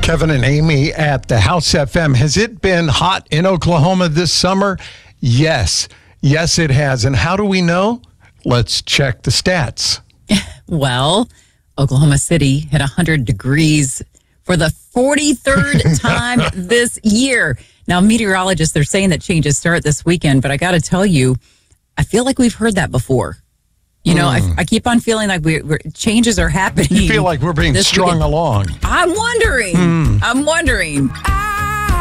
Kevin and Amy at the House FM. Has it been hot in Oklahoma this summer? Yes. Yes, it has. And how do we know? Let's check the stats. Well, Oklahoma City hit 100 degrees for the 43rd time this year. Now, meteorologists, they're saying that changes start this weekend, but I got to tell you, I feel like we've heard that before. You know, I keep on feeling like changes are happening. You feel like we're being strung along. I'm wondering.